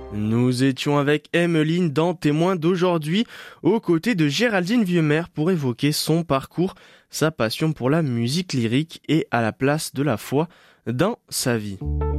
Nous étions avec Emmeline dans Témoin d'aujourd'hui, aux côtés de Géraldine Vieuxmer pour évoquer son parcours, sa passion pour la musique lyrique et à la place de la foi dans sa vie.